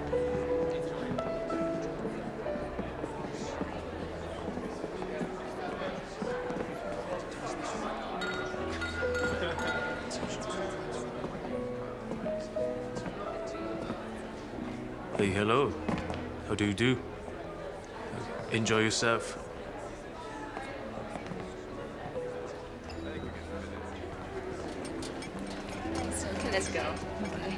Hey, hello. How do you do? Enjoy yourself. Okay, let's go. Okay.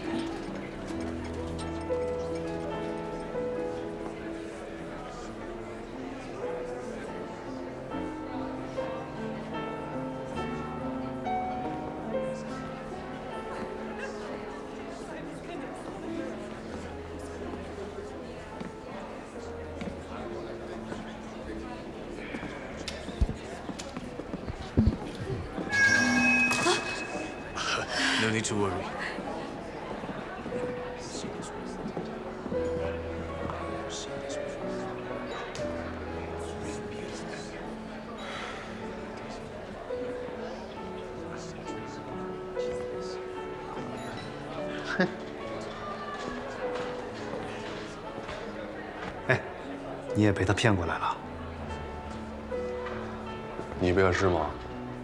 ，No need to worry. 哎，你也被他骗过来了？ 你不也是吗？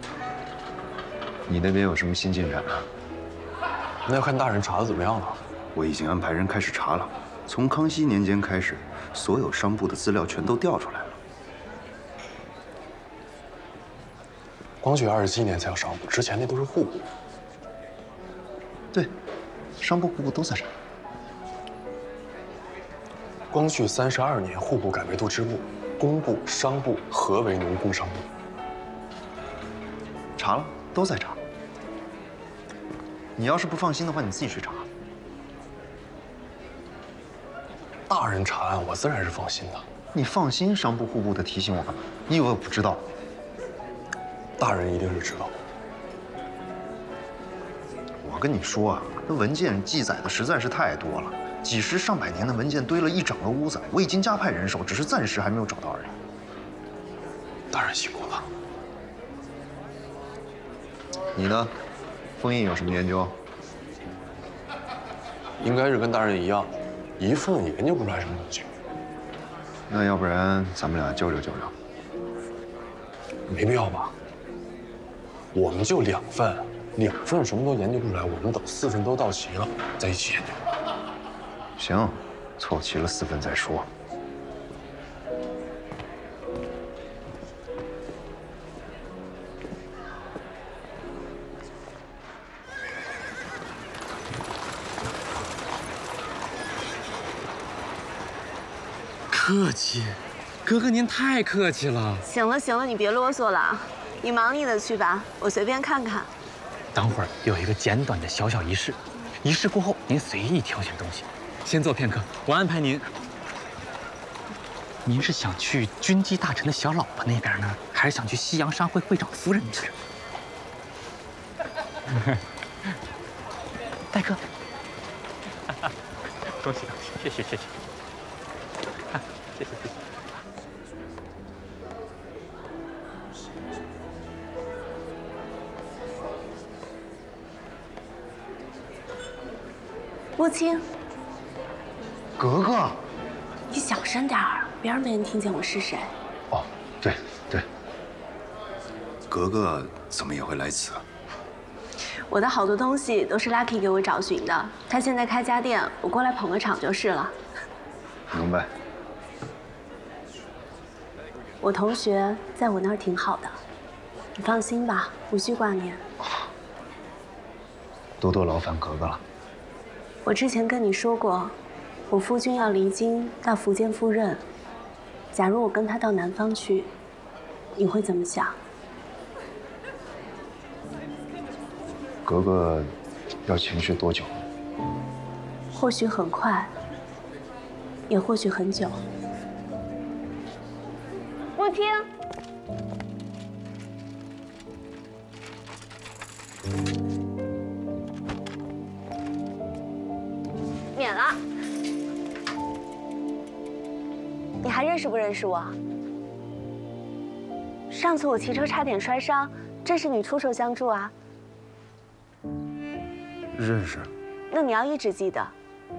你那边有什么新进展啊？ 那要看大人查的怎么样了。 我已经安排人开始查了，从康熙年间开始，所有商部的资料全都调出来了。 光绪27年才有商部，之前那都是户部。 对，商部、户部都在这儿。 光绪32年，户部改为度支部，工部、商部合为农工商部。 查了，都在查。你要是不放心的话，你自己去查。 大人查案，我自然是放心的。 你放心，商部、户部的提醒我干嘛？你以为我不知道？ 大人一定是知道。 我跟你说啊，那文件记载的实在是太多了，几十上百年的文件堆了一整个屋子。我已经加派人手，只是暂时还没有找到而已。 大人辛苦了。 你呢？封印有什么研究？ 应该是跟大人一样，一份研究不出来什么东西。 那要不然咱们俩交流交流？ 没必要吧？我们就2份，2份什么都研究不出来，我们等4份都到齐了再一起研究。 行，凑齐了4份再说。 客气，哥哥您太客气了。 行了行了，你别啰嗦了，你忙你的去吧，我随便看看。 等会儿有一个简短的小小仪式，仪式过后您随意挑选东西，先坐片刻，我安排您。您是想去军机大臣的小老婆那边呢，还是想去西洋商会会长夫人那边？戴哥，恭喜恭喜，谢谢谢谢。 谢谢谢谢。 穆青， 格格， 你小声点儿，别让别人听见我是谁。 哦，对对。格格怎么也会来此？ 我的好多东西都是 Lucky 给我找寻的，他现在开家店，我过来捧个场就是了。 明白。 我同学在我那儿挺好的，你放心吧，无需挂念。 多多劳烦格格了。 我之前跟你说过，我夫君要离京到福建赴任，假如我跟他到南方去，你会怎么想？ 格格要情绪多久？ 或许很快，也或许很久。 不听。免了。你还认识不认识我？上次我骑车差点摔伤，正是你出手相助啊。 认识。 那你要一直记得，